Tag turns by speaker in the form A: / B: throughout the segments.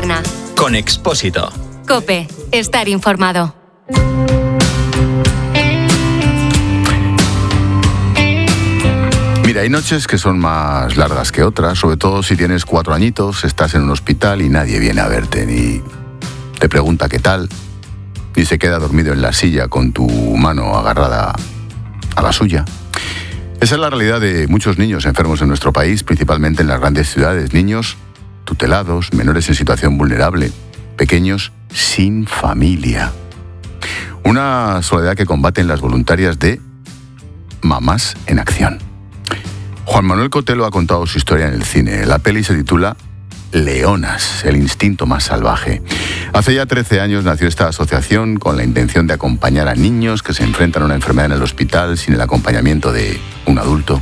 A: linterna.
B: Con Expósito.
A: COPE. Estar informado.
C: Mira, hay noches que son más largas que otras, sobre todo si tienes 4 añitos, estás en un hospital y nadie viene a verte, ni te pregunta qué tal, ni se queda dormido en la silla con tu mano agarrada a la suya. Esa es la realidad de muchos niños enfermos en nuestro país, principalmente en las grandes ciudades. Niños tutelados, menores en situación vulnerable, pequeños sin familia. Una soledad que combaten las voluntarias de Mamás en Acción. Juan Manuel Cotelo ha contado su historia en el cine. La peli se titula Leonas, el instinto más salvaje. Hace ya 13 años nació esta asociación con la intención de acompañar a niños que se enfrentan a una enfermedad en el hospital sin el acompañamiento de un adulto.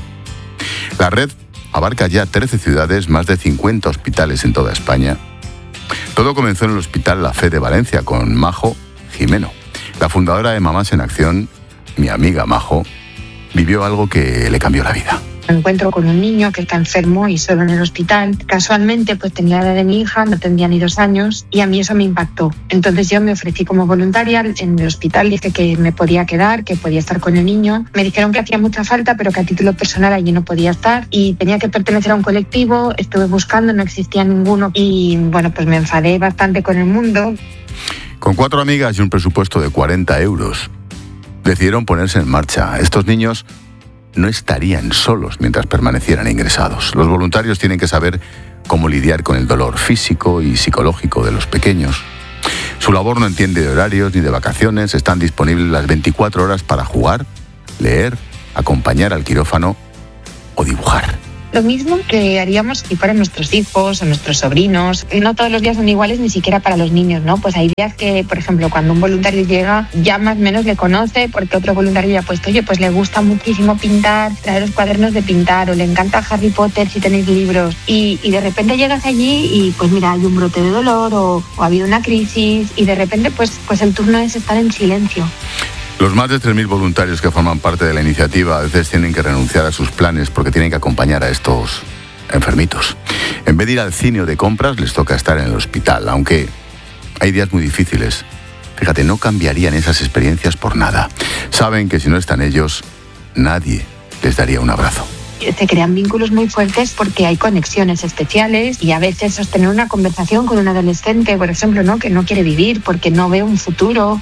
C: La red abarca ya 13 ciudades, más de 50 hospitales en toda España. Todo comenzó en el Hospital La Fe de Valencia con Majo Jimeno. La fundadora de Mamás en Acción, mi amiga Majo, vivió algo que le cambió la vida.
D: Me encuentro con un niño que está enfermo y solo en el hospital. Casualmente, pues tenía la edad de mi hija, no tendría ni 2 años, y a mí eso me impactó. Entonces yo me ofrecí como voluntaria en el hospital, dije que me podía quedar, que podía estar con el niño. Me dijeron que hacía mucha falta, pero que a título personal allí no podía estar y tenía que pertenecer a un colectivo. Estuve buscando, no existía ninguno y bueno, pues me enfadé bastante con el mundo.
C: Con 4 amigas y un presupuesto de 40 euros, decidieron ponerse en marcha. Estos niños no estarían solos mientras permanecieran ingresados. Los voluntarios tienen que saber cómo lidiar con el dolor físico y psicológico de los pequeños. Su labor no entiende de horarios ni de vacaciones. Están disponibles las 24 horas para jugar, leer, acompañar al quirófano o dibujar.
D: Lo mismo que haríamos si fueran nuestros hijos o nuestros sobrinos. No todos los días son iguales, ni siquiera para los niños, ¿no? Pues hay días que, por ejemplo, cuando un voluntario llega, ya más o menos le conoce, porque otro voluntario ya ha puesto, oye, pues le gusta muchísimo pintar, traer los cuadernos de pintar, o le encanta Harry Potter si tenéis libros. Y de repente llegas allí y, pues mira, hay un brote de dolor o ha habido una crisis y de repente, pues el turno es estar en silencio.
C: Los más de 3.000 voluntarios que forman parte de la iniciativa a veces tienen que renunciar a sus planes porque tienen que acompañar a estos enfermitos. En vez de ir al cine o de compras, les toca estar en el hospital, aunque hay días muy difíciles. Fíjate, no cambiarían esas experiencias por nada. Saben que si no están ellos, nadie les daría un abrazo.
D: Se crean vínculos muy fuertes porque hay conexiones especiales y a veces sostener una conversación con un adolescente, por ejemplo, ¿no? Que no quiere vivir porque no ve un futuro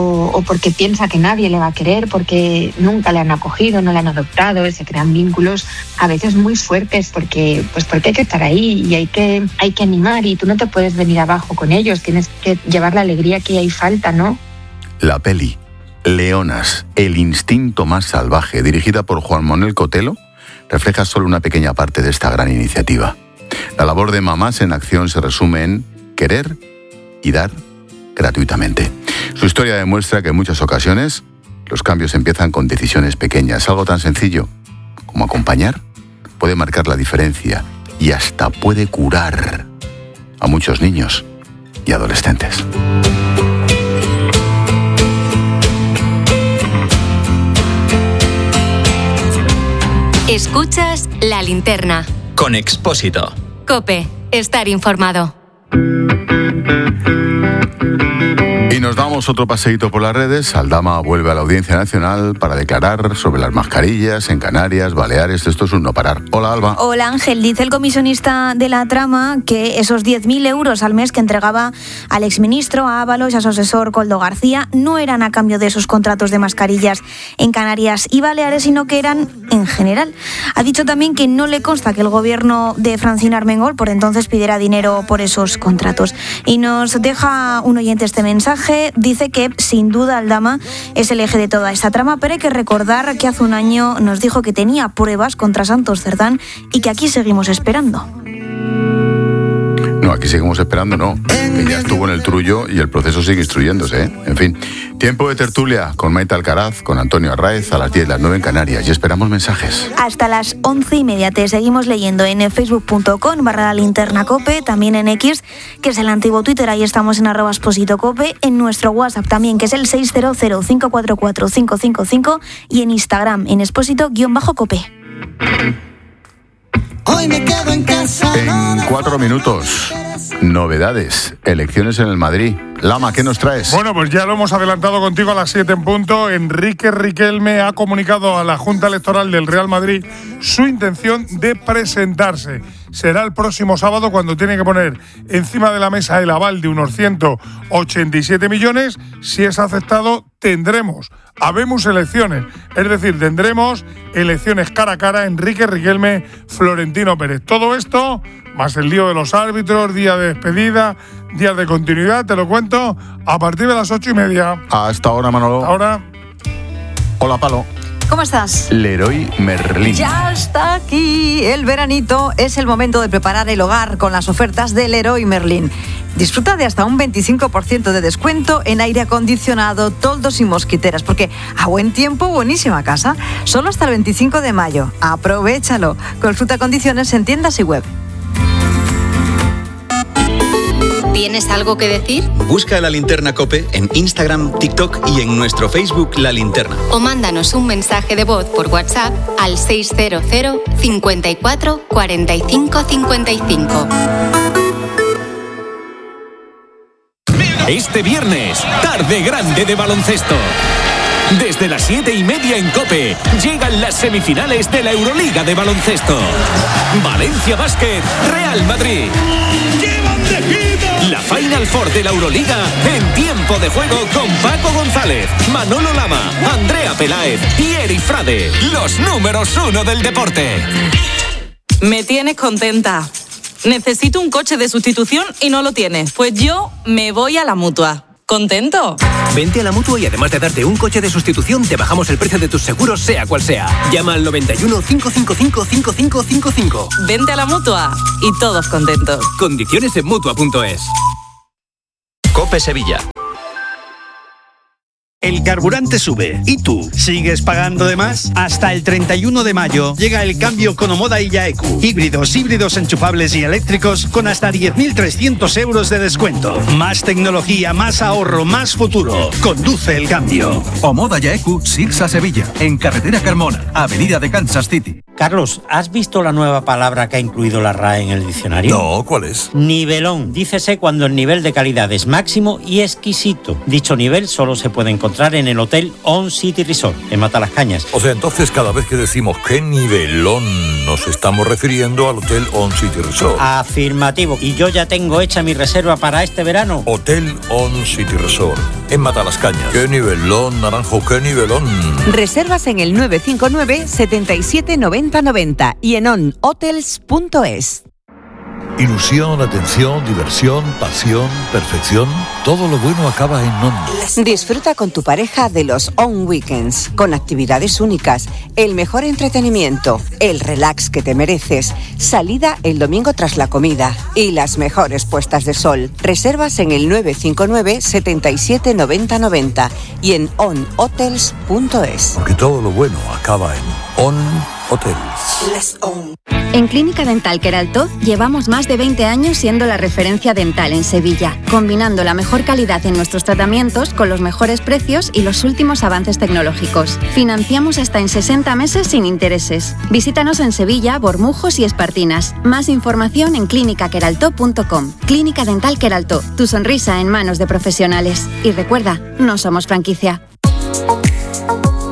D: o porque piensa que nadie le va a querer porque nunca le han acogido, no le han adoptado. Se crean vínculos a veces muy fuertes porque hay que estar ahí y hay que animar y tú no te puedes venir abajo con ellos, tienes que llevar la alegría que hay falta, ¿no?
C: La peli Leonas, el instinto más salvaje, dirigida por Juan Manuel Cotelo, refleja solo una pequeña parte de esta gran iniciativa. La labor de Mamás en Acción se resume en querer y dar gratuitamente. Su historia demuestra que en muchas ocasiones los cambios empiezan con decisiones pequeñas. Algo tan sencillo como acompañar puede marcar la diferencia y hasta puede curar a muchos niños y adolescentes.
A: Escuchas La Linterna.
B: Con Expósito.
A: COPE. Estar informado.
C: Y nos damos otro paseíto por las redes. Aldama vuelve a la Audiencia Nacional para declarar sobre las mascarillas en Canarias, Baleares. Esto es un no parar. Hola, Alba.
E: Hola, Ángel. Dice el comisionista de la trama que esos 10.000 euros al mes que entregaba al exministro, a Ábalos y a su asesor Koldo García no eran a cambio de esos contratos de mascarillas en Canarias y Baleares, sino que eran en general. Ha dicho también que no le consta que el gobierno de Francina Armengol por entonces pidiera dinero por esos contratos. Y nos deja un oyente este mensaje. Dice que sin duda Aldama es el eje de toda esta trama, pero hay que recordar que hace un año nos dijo que tenía pruebas contra Santos Cerdán y que aquí seguimos esperando.
C: No, aquí seguimos esperando, no. Que ya estuvo en el trullo y el proceso sigue instruyéndose, ¿eh? En fin, tiempo de tertulia con Maite Alcaraz, con Antonio Arraez a las 10, las 9 en Canarias. Y esperamos mensajes.
E: Hasta las 11:30 te seguimos leyendo en facebook.com/lalinternacope, también en X, que es el antiguo Twitter, ahí estamos en @expositocope, en nuestro WhatsApp también, que es el 600-544-555, y en Instagram, en expósito_cope.
C: Hoy me quedo en casa. En 4 minutos novedades, elecciones en el Madrid. Lama, ¿qué nos traes?
F: Bueno, pues ya lo hemos adelantado contigo a las 7 en punto. Enrique Riquelme ha comunicado a la Junta Electoral del Real Madrid su intención de presentarse. Será el próximo sábado cuando tiene que poner encima de la mesa el aval de unos 187 millones. Si es aceptado, habemos elecciones. Es decir, tendremos elecciones cara a cara, Enrique Riquelme, Florentino Pérez. Todo esto, más el lío de los árbitros, día de despedida, días de continuidad, te lo cuento a partir de las 8:30.
C: Hasta ahora, Manolo.
F: Hasta ahora.
C: Hola, Palo.
G: ¿Cómo estás?
C: Leroy Merlin.
G: Ya está aquí el veranito. Es el momento de preparar el hogar con las ofertas de Leroy Merlin. Disfruta de hasta un 25% de descuento en aire acondicionado, toldos y mosquiteras, porque a buen tiempo, buenísima casa. Solo hasta el 25 de mayo. Aprovéchalo. Consulta condiciones en tiendas y web.
A: ¿Tienes algo que decir?
B: Busca La Linterna COPE en Instagram, TikTok y en nuestro Facebook La Linterna.
A: O mándanos un mensaje de voz por WhatsApp al 600 54 45 55.
H: Este viernes, tarde grande de baloncesto. Desde las 7:30 en COPE llegan las semifinales de la Euroliga de baloncesto. Valencia Basket, Real Madrid. La Final Four de la Euroliga en tiempo de juego con Paco González, Manolo Lama, Andrea Peláez y Eri Frade. Los números 1 del deporte.
I: Me tienes contenta. Necesito un coche de sustitución y no lo tienes. Pues yo me voy a la Mutua. ¿Contento?
J: Vente a la Mutua y además de darte un coche de sustitución, te bajamos el precio de tus seguros, sea cual sea. Llama al 91 555 5555.
I: Vente a la Mutua y todos contentos.
J: Condiciones en Mutua.es.
B: COPE Sevilla.
K: El carburante sube. ¿Y tú? ¿Sigues pagando de más? Hasta el 31 de mayo llega el cambio con Omoda y Yaeku. Híbridos enchufables y eléctricos con hasta 10.300 euros de descuento. Más tecnología, más ahorro, más futuro. Conduce el cambio.
L: Omoda Yaeku, Sirsa Sevilla. En Carretera Carmona, Avenida de Kansas City.
M: Carlos, ¿has visto la nueva palabra que ha incluido la RAE en el diccionario?
N: No, ¿cuál es?
M: Nivelón. Dícese cuando el nivel de calidad es máximo y exquisito. Dicho nivel solo se puede encontrar en el Hotel On City Resort, en Matalascañas.
N: O sea, entonces cada vez que decimos qué nivelón, nos estamos refiriendo al Hotel On City Resort.
M: Afirmativo. Y yo ya tengo hecha mi reserva para este verano.
N: Hotel On City Resort, en Matalascañas. Qué nivelón, Naranjo, qué nivelón.
O: Reservas en el 959 77 90 90 y en onhotels.es.
N: Ilusión, atención, diversión, pasión, perfección. Todo lo bueno acaba en ON.
O: Disfruta con tu pareja de los ON Weekends, con actividades únicas, el mejor entretenimiento, el relax que te mereces, salida el domingo tras la comida y las mejores puestas de sol. Reservas en el 959 77 90 90 y en onhotels.es.
N: Porque todo lo bueno acaba en ON Hotels.
P: En Clínica Dental Queraltó llevamos más de 20 años siendo la referencia dental en Sevilla, combinando la mejor calidad en nuestros tratamientos con los mejores precios y los últimos avances tecnológicos. Financiamos hasta en 60 meses sin intereses. Visítanos en Sevilla, Bormujos y Espartinas. Más información en clinicaqueraltó.com. Clínica Dental Queraltó, tu sonrisa en manos de profesionales. Y recuerda, no somos franquicia.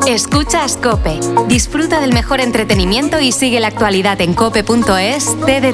A: Escuchas COPE. Disfruta del mejor entretenimiento y sigue la actualidad en cope.es.